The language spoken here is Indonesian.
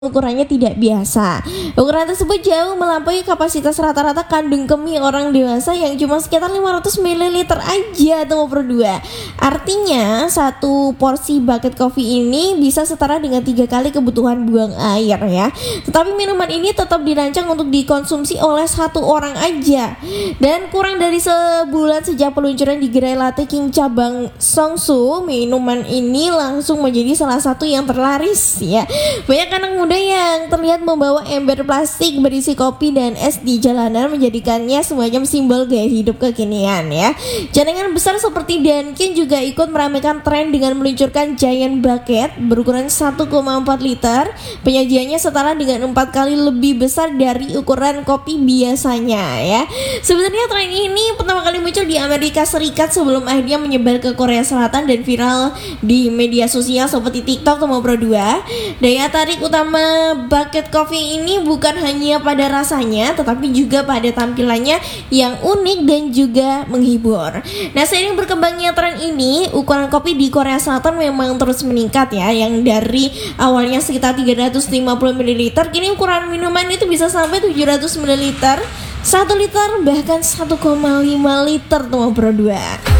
ukurannya tidak biasa. Ukuran tersebut jauh melampaui kapasitas rata-rata kandung kemih orang dewasa yang cuma sekitar 500 ml aja tuh berdua. Artinya satu porsi bucket coffee ini bisa setara dengan 3 kali kebutuhan buang air ya. Tetapi minuman ini tetap dirancang untuk dikonsumsi oleh satu orang aja. Dan kurang dari sebulan sejak peluncuran di gerai latte King cabang Songsu, minuman ini langsung menjadi salah satu yang terlaris ya. Banyak anak muda yang terlihat membawa ember plastik berisi kopi dan es di jalanan, menjadikannya semacam simbol gaya hidup kekinian ya. Jaringan besar seperti Dunkin juga ikut meramaikan tren dengan meluncurkan Giant Bucket berukuran 1,4 liter. Penyajiannya setara dengan 4 kali lebih besar dari ukuran kopi biasanya ya. Sebenarnya tren ini pertama kali muncul di Amerika Serikat sebelum akhirnya menyebar ke Korea Selatan dan viral di media sosial seperti TikTok atau Pro 2. Daya tarik utama bucket coffee ini bukan hanya pada rasanya, tetapi juga pada tampilannya yang unik dan juga menghibur. Nah, seiring berkembangnya tren ini, ukuran kopi di Korea Selatan memang terus meningkat ya. Yang dari awalnya sekitar 350 ml, kini ukuran minuman itu bisa sampai 700 ml, 1 liter, bahkan 1,5 liter tuh berdua.